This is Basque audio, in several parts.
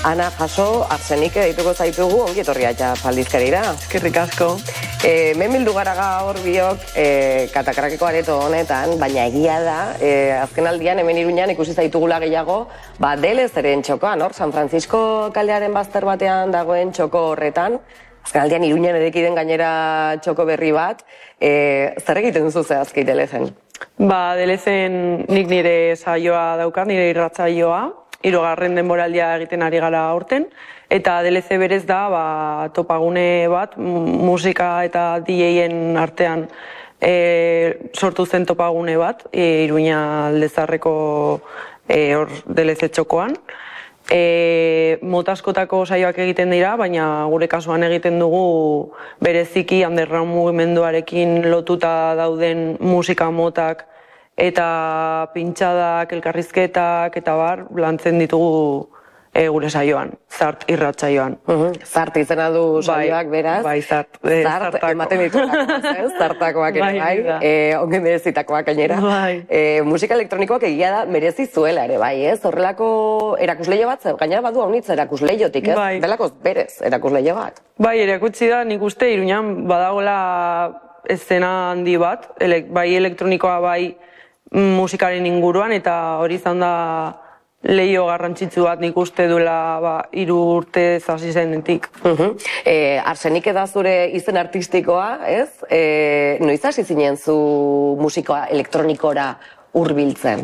Ana Jaso, Arsenike deituko zaitugu, ongi etorria aldizkarira. Eskerrik asko. Bildu gara gaur biok katakrakeko areto honetan, baina egia da, azken aldian hemen Iruñan ikusi zaitugula gehiago, DLZ-ren txokoan, San Francisco kalearen bazter batean dagoen txoko horretan, azken aldian Iruñan edekiden gainera txoko berri bat, zer egiten duzu zehazki DLZ-en? DLZ-en nik nire saioa daukat, nire irratsaioa, 3. denboraldia egiten ari gara aurten, eta DLZ berez da topagune bat, musika eta DJ-en artean sortu zen topagune bat, Iruña Aldezarreko DLZ txokoan. Mota askotako saioak egiten dira, baina gure kasuan egiten dugu bereziki underground mugimenduarekin lotuta dauden musika motak eta pintxadak, elkarrizketak eta lantzen ditugu gure saioan, Zart irratsaioan. Zart izena du saioak beraz. Bai, Zart. Zart ematen dituak, Zartakoak ere bai, ongen merezitakoak gainera. Musika elektronikoak egia da merezi zuela ere bai, ez? Horrelako erakusleio bat, gainera badu haunitz erakusleiotik, ez? Belako berez erakusleio bat. Bai, erakutsi da nik uste Iruñan badagoela eszena handi bat, bai elektronikoa bai musikaren inguruan, eta hori izan da leio garrantzitsu bat nik uste duela 3 urte hasi zenetik. Arsenike da zure izen artistikoa, ez? Noiz hasi zinen zu musika elektronikora hurbiltzen?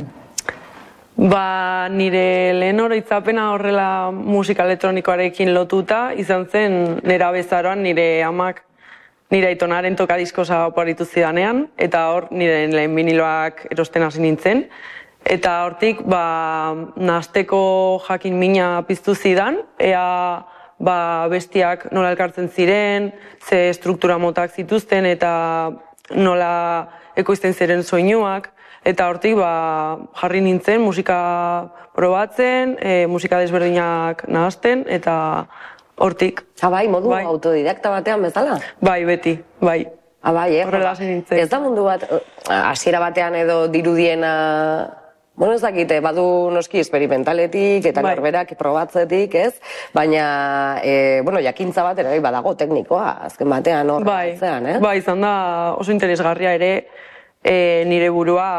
Nire lehen oroitzapena horrela musika elektronikoarekin lotuta izan zen nera bezaroan nire amak nire aitonaren tokadiskosa oparitu zidanean, eta hor nire lehen viniloak erosten hasi nintzen. Eta hortik, nahasteko jakin mina piztu zidan, ea bestiak nola elkartzen ziren, ze struktura motak zituzten, eta nola ekoizten ziren soinuak. Eta hortik, jarri nintzen musika probatzen, musika desberdinak nahasten, eta hortik. Bai, modu autodidakta batean bezala? Bai, beti, bai. Bai, horrela hasi nintzen. Ez da mundu bat, hasiera batean edo dirudiena... Ez dakite, badu noski esperimentaletik eta norberak probatzetik, ez? Baina, jakintza bat ere badago teknikoa, azken batean hor batzean, eh? Bai, izan da oso interesgarria ere nire burua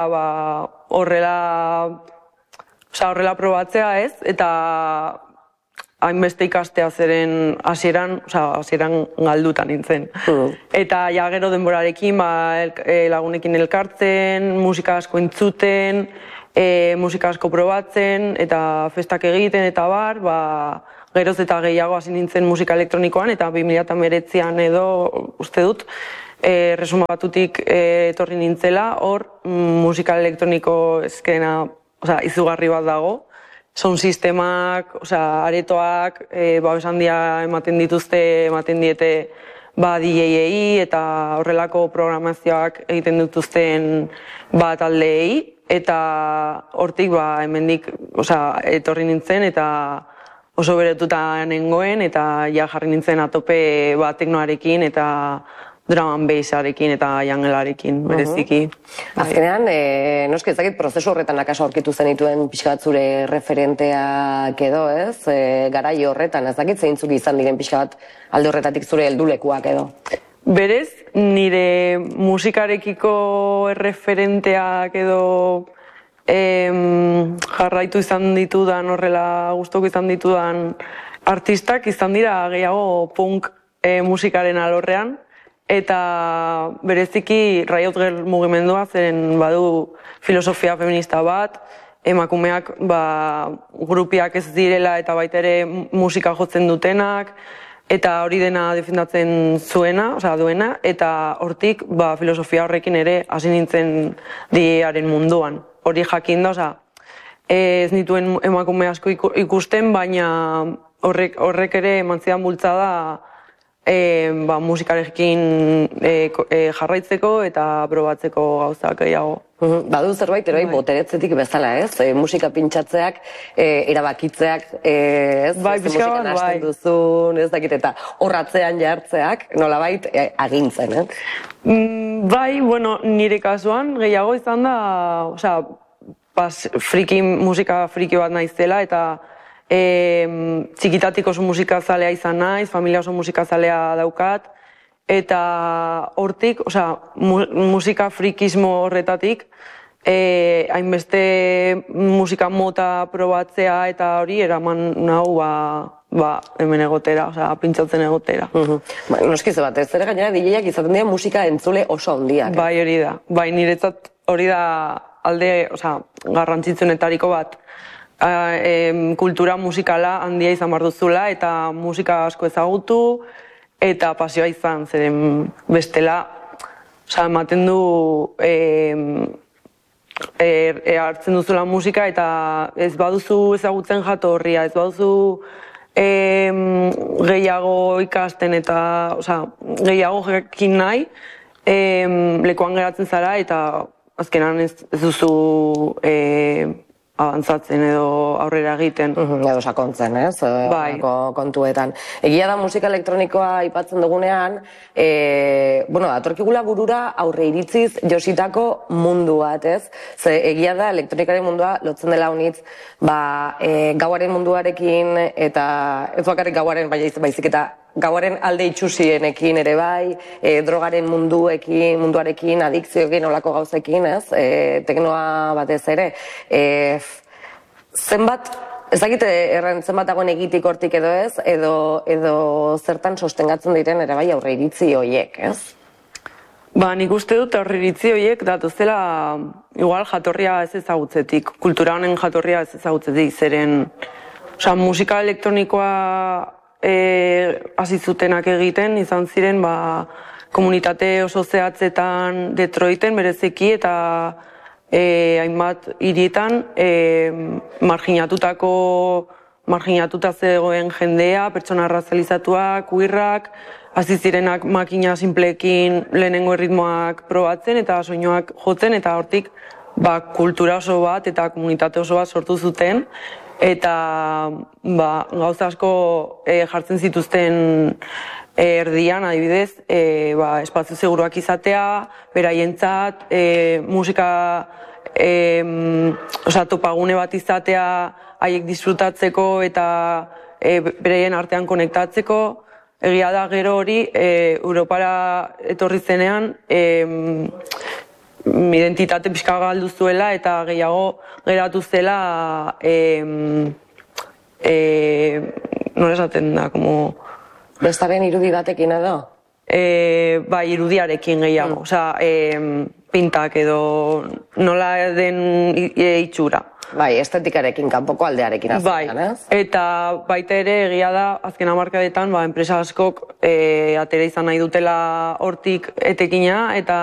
horrela probatzea, ez? Eta hainbeste ikastea zeren hasieran galduta nintzen. Eta gero denborarekin lagunekin elkartzen, musika asko entzuten, musika asko probatzen, eta festak egiten, eta geroz eta gehiago hasi nintzen musika elektronikoan, eta 2019an edo, uste dut, Resuma Batutik etorri nintzela, hor musika elektroniko eskena izugarri bat dago, sound sistemak, aretoak, babes handia ematen diete DJ-ei eta horrelako programazioak egiten dituzten taldeei, eta hortik hemendik etorri nintzen eta oso beretuta nengoen, eta jarri nintzen atope teknoarekin eta drum and bassarekin eta jangelarekin, bereziki. Azkenean, noski ezakit prozesu horretan akaso aurkitu zenituen pixka bat zure referenteak edo, ez? Garai horretan, ezakit zeintzuk izan diren pixka bat alde horretatik zure heldulekuak edo? Berez, nire musikarekiko referenteak edo jarraitu izan ditudan, horrela gustoko izan ditudan artistak izan dira gehiago punk musikaren alorrean, eta bereziki Riot Girl mugimendua zeren badu filosofia feminista bat, emakumeak grupiak ez direla eta baita ere musika jotzen dutenak, eta hori dena defendatzen duena, eta hortik filosofia horrekin ere hasi nintzen diaren munduan. Hori jakin da, ez nituen emakume asko ikusten, baina horrek ere eman zidan bultzada musikarekin jarraitzeko eta probatzeko gauzak gehiago. Badu zerbait, ere boteretzetik bezala, ez? Musika pintxatzeak, erabakitzeak, ez? Musikan hasten duzun, ez dakit, eta horratzean jartzeak, nolabait agintzen, ez? Bai, nire kasuan gehiago izan da, musika friki bat naizela, eta txikitatik oso musikazalea izan naiz, familia oso musikazalea daukat, eta hortik, musika frikismo horretatik, hainbeste musika mota probatzea eta hori eraman nau hemen egotera, pintzatzen egotera. Noskiz bat, ez ere gainera DJak izaten dira musika entzule oso handiak. Bai, hori da. Bai, niretzat hori da alde, garrantzitsunetariko bat. Kultura musikala handia izan behar duzula eta musika asko ezagutu eta pasioa izan, zeren bestela, ematen du hartzen duzula musika eta ez baduzu ezagutzen jatorria, ez baduzu gehiago ikasten eta gehiago jakin nahi, lekuan geratzen zara eta azkenan ez duzu abantzatzen edo aurrera egiten. Edo sakontzen, ez? Bai. Kontuetan. Egia da musika elektronikoa aipatzen dugunean, atorkigula burura aurre iritziz jositako mundu bat, ez? Ze egia da elektronikaren mundua lotzen dela honitz, gauaren munduarekin eta ez bakarrik gauaren, baizik eta gauaren alde itxusienekin ere bai, drogaren munduarekin, adikzioekin, olako gauzekin, ez? Teknoa batez ere. Zenbat, ez dakite erren zenbat dagoen egitik hortik edo ez, edo zertan sostengatzen diren ere bai aurre iritzi horiek, ez? Nik uste dut aurre iritzi horiek datuzela igual jatorria ez ezagutzetik, kultura honen jatorria ez ezagutzetik, zeren musika elektronikoa hasi zutenak egiten, izan ziren komunitate oso zehatzetan Detroiten bereziki eta hainbat hirietan marginatuta zegoen jendea, pertsona arrazalizatuak, queerrak, hasi zirenak makina simpleekin lehenengo erritmoak probatzen eta soinuak jotzen eta hortik kultura oso bat eta komunitate oso bat sortu zuten eta gauza asko jartzen zituzten erdian, adibidez, espazio seguruak izatea, beraientzat, musika topagune bat izatea haiek disfrutatzeko eta beraien artean konektatzeko. Egia da gero hori Europara etorri zenean identitate pixka galdu zuela eta gehiago geratu zela nola esaten da, bestaren irudi batekin edo? Irudiarekin gehiago, pintak edo nola den itxura. Estetikarekin, kanpoko aldearekin azkenean, ez? Eta baita ere egia da, azken hamarkadetan, enpresa askok atera izan nahi dutela hortik etekina, eta